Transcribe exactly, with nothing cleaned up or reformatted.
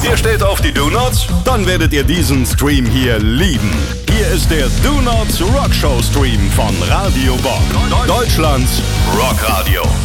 Ihr steht auf die Do-Nots? Dann werdet ihr diesen Stream hier lieben. Hier ist der Do-Nots Rock Show Stream von Radio Bock. Deutschlands Rockradio.